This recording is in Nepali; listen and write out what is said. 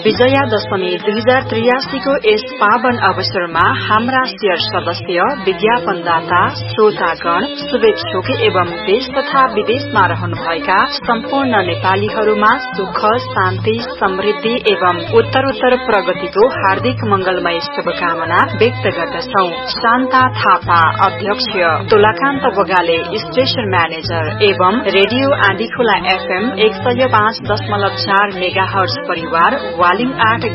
विजया दशमी 2083 को यस पावन अवसरमा हाम्रा शेयर सदस्य, विज्ञापनदाता, श्रोतागण, शुभेच्छुक एवं देश तथा विदेशमा रहनुभएका सम्पूर्ण नेपालीहरूमा सुख, शान्ति, समृद्धि एवं उत्तरोत्तर प्रगतिको हार्दिक मंगलमय शुभकामना व्यक्त गर्दछौ। शान्ता थापा अध्यक्ष, तुलाकान्त बगाले स्टेशन म्यानेजर एवं रेडियो आँधीखोला FM 105.4 मेगाहर्ज परिवार वालिङ 8